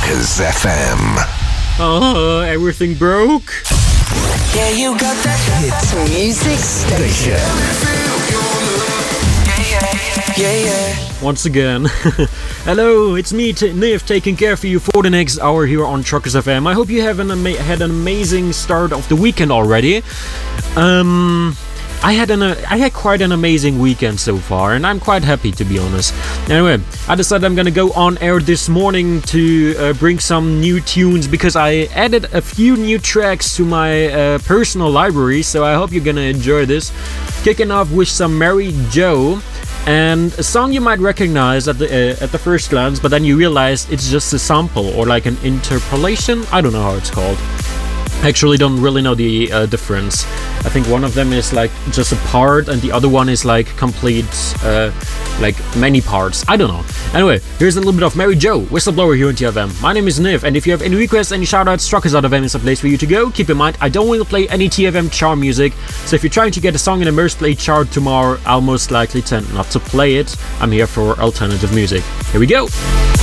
Truckers FM. Oh, everything broke? Yeah, you got that Hits music station. Yeah. Once again. Hello, it's me, Niv, taking care for you for the next hour here on Truckers FM. I hope you have had an amazing start of the weekend already. I had quite an amazing weekend so far, and I'm quite happy, to be honest. Anyway, I decided I'm gonna go on air this morning to bring some new tunes, because I added a few new tracks to my personal library, so I hope you're gonna enjoy this. Kicking off with some Mary Joe, and a song you might recognize at the first glance, but then you realize it's just a sample or like an interpolation. I don't know how it's called. I actually don't really know the difference. I think one of them is like just a part and the other one is like complete, like many parts. I don't know. Anyway, here's a little bit of Mary Joe, Whistleblower here on TFM. My name is Niv, and if you have any requests, any shoutouts, Truckers FM is a place for you to go. Keep in mind, I don't want to play any TFM chart music, so if you're trying to get a song in a Merge Play chart tomorrow, I'll most likely tend not to play it. I'm here for alternative music. Here we go!